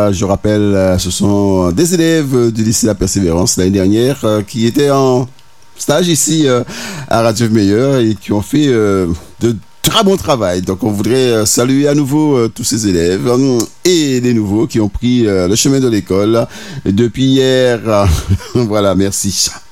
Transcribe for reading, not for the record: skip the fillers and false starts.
Je rappelle, ce sont des élèves du lycée La Persévérance l'année dernière qui étaient en stage ici à Radio Meilleur et qui ont fait de très bon travail. Donc on voudrait saluer à nouveau tous ces élèves et les nouveaux qui ont pris le chemin de l'école depuis hier. Voilà, merci.